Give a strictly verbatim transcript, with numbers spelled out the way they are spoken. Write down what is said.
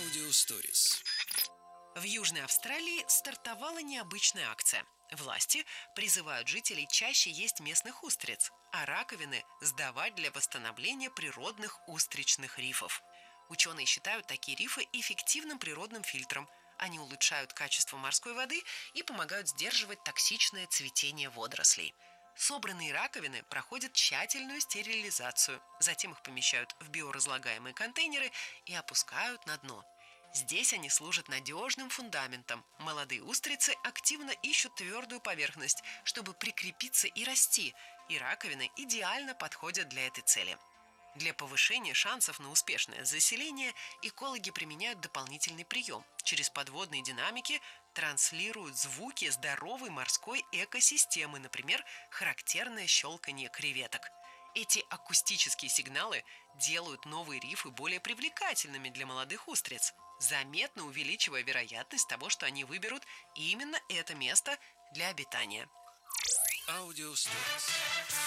Аудиосторис. В Южной Австралии стартовала необычная акция. Власти призывают жителей чаще есть местных устриц, а раковины сдавать для восстановления природных устричных рифов. Ученые считают такие рифы эффективным природным фильтром. Они улучшают качество морской воды и помогают сдерживать токсичное цветение водорослей. Собранные раковины проходят тщательную стерилизацию, затем их помещают в биоразлагаемые контейнеры и опускают на дно. Здесь они служат надежным фундаментом. Молодые устрицы активно ищут твердую поверхность, чтобы прикрепиться и расти, и раковины идеально подходят для этой цели. Для повышения шансов на успешное заселение экологи применяют дополнительный прием. Через подводные динамики транслируют звуки здоровой морской экосистемы, например, характерное щелканье креветок. Эти акустические сигналы делают новые рифы более привлекательными для молодых устриц, заметно увеличивая вероятность того, что они выберут именно это место для обитания. Аудиосторис.